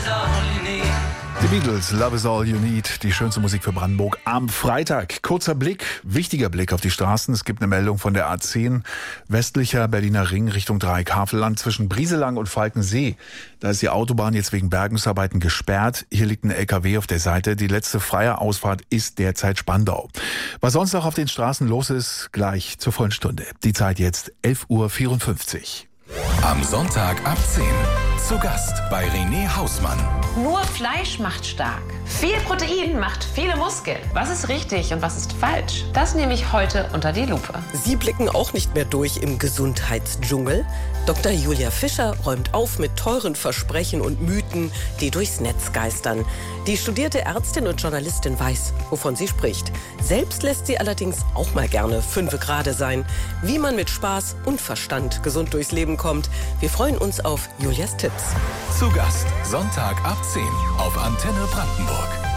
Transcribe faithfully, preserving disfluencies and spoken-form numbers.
Die Beatles, Love is all you need, die schönste Musik für Brandenburg am Freitag. Kurzer Blick, wichtiger Blick auf die Straßen. Es gibt eine Meldung von der A zehn, westlicher Berliner Ring Richtung Dreieck-Havelland zwischen Brieselang und Falkensee. Da ist die Autobahn jetzt wegen Bergungsarbeiten gesperrt. Hier liegt ein L K W auf der Seite. Die letzte freie Ausfahrt ist derzeit Spandau. Was sonst noch auf den Straßen los ist, gleich zur vollen Stunde. Die Zeit jetzt elf Uhr vierundfünfzig. Am Sonntag ab zehn. Zu Gast bei René Hausmann. Nur Fleisch macht stark. Viel Protein macht viele Muskeln. Was ist richtig und was ist falsch? Das nehme ich heute unter die Lupe. Sie blicken auch nicht mehr durch im Gesundheitsdschungel. Doktor Julia Fischer räumt auf mit teuren Versprechen und Mythen, die durchs Netz geistern. Die studierte Ärztin und Journalistin weiß, wovon sie spricht. Selbst lässt sie allerdings auch mal gerne fünfe gerade sein. Wie man mit Spaß und Verstand gesund durchs Leben kommt. Wir freuen uns auf Julias Tipps. Zu Gast Sonntag ab zehn auf Antenne Brandenburg.